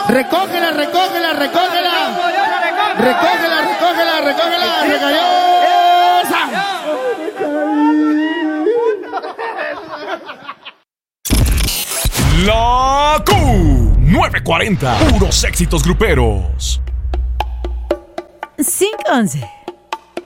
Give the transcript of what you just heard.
Recógela, recógela, recógela. Recógela, recógela, recógela. Regaliosa. La Q940. Puros éxitos gruperos. 511.